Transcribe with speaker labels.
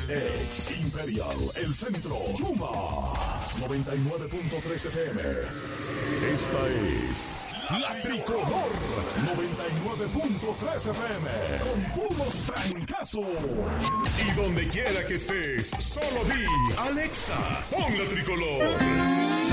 Speaker 1: Ex Imperial, El Centro, Chuma, 99.3 FM. Esta es La Tricolor, 99.3 FM, con puros trancazos. Y donde quiera que estés, solo di, Alexa, pon La Tricolor.